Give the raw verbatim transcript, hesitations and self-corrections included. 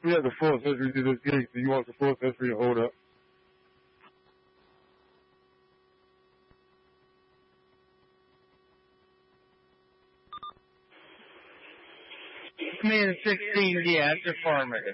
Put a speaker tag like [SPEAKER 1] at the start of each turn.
[SPEAKER 1] We have the full accessory to this gig, so you want the full accessory to hold up.
[SPEAKER 2] Command sixteen, yeah, it's affirmative.